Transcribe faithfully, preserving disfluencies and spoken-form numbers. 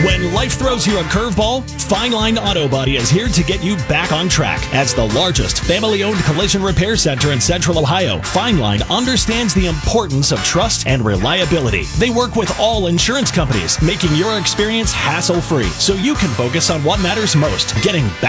When life throws you a curveball, Fine Line Auto Body is here to get you back on track. As the largest family-owned collision repair center in Central Ohio, Fine Line understands the importance of trust and reliability. They work with all insurance companies, making your experience hassle-free so you can focus on what matters most, getting back